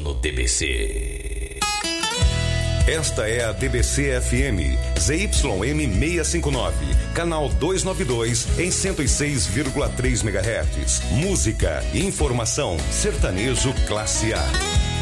no DBC. Esta é a DBC FM, ZYM 659, canal 292 em 106,3 MHz. Música, informação, sertanejo classe A.